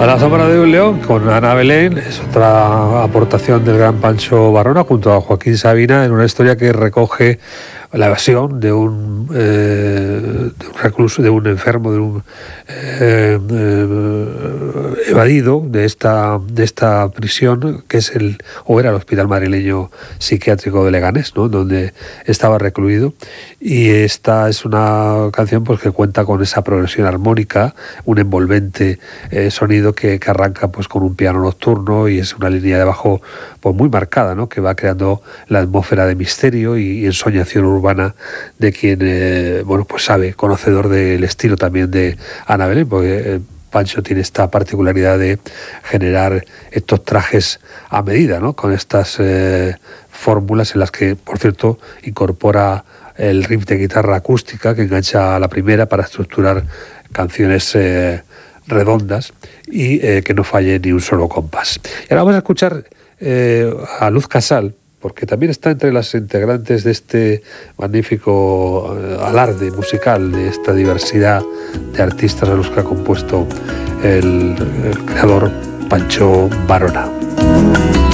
A la sombra de un león, con Ana Belén, es otra aportación del gran Pancho Varona junto a Joaquín Sabina en una historia que recoge la evasión de un recluso, de un enfermo, de un evadido de esta prisión, que es era el Hospital Madrileño Psiquiátrico de Leganés, ¿no?, donde estaba recluido. Y esta es una canción pues que cuenta con esa progresión armónica, un envolvente sonido que arranca pues con un piano nocturno, y es una línea de bajo pues muy marcada, ¿no?, que va creando la atmósfera de misterio y ensoñación urbana de quien pues sabe, conocedor del estilo también de Ana Belén, porque Pancho tiene esta particularidad de generar estos trajes a medida, ¿no?, con estas fórmulas en las que, por cierto, incorpora el riff de guitarra acústica que engancha a la primera para estructurar canciones redondas y que no falle ni un solo compás. Y ahora vamos a escuchar a Luz Casal, porque también está entre las integrantes de este magnífico alarde musical, de esta diversidad de artistas a los que ha compuesto el creador Pancho Varona.